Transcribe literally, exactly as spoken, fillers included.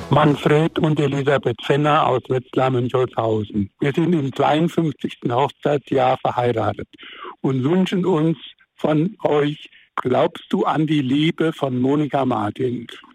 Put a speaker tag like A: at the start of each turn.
A: Manfred und Elisabeth Fenner aus Wetzlar-Münchholzhausen. Wir sind im zweiundfünfzigsten Hochzeitsjahr verheiratet und wünschen uns von euch "Glaubst du an die Liebe" von Monika Martin.